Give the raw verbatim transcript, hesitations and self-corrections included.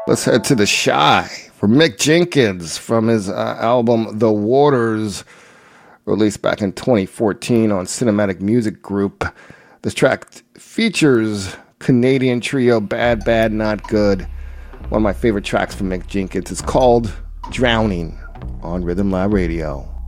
Let's head to the Shy for Mick Jenkins from his uh, album The Waters, released back in twenty fourteen on Cinematic Music Group. This track features Canadian trio Bad Bad Not Good. One of my favorite tracks from Mick Jenkins. It's called Drowning on Rhythm Lab Radio.